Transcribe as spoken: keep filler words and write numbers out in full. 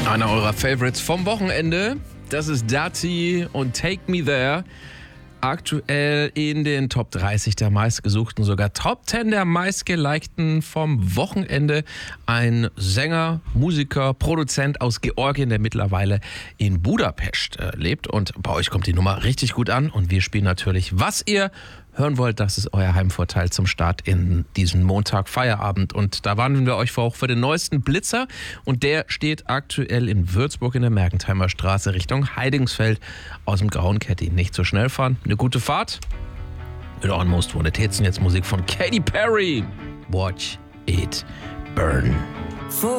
Einer eurer Favorites vom Wochenende, das ist Dati und Take Me There. Aktuell in den Top dreißig der meistgesuchten, sogar Top zehn der meistgelikten vom Wochenende. Ein Sänger, Musiker, Produzent aus Georgien, der mittlerweile in Budapest äh, lebt. Und bei euch kommt die Nummer richtig gut an. Und wir spielen natürlich, was ihr hören wollt. Das ist euer Heimvorteil zum Start in diesen Montag Feierabend. Und da warnen wir euch auch für den neuesten Blitzer. Und der steht aktuell in Würzburg in der Mergentheimer Straße Richtung Heidingsfeld aus dem grauen Caddy. Nicht so schnell fahren. Eine gute Fahrt. Mit euren Most Wanted Hits. Jetzt Musik von Katy Perry. Watch it burn.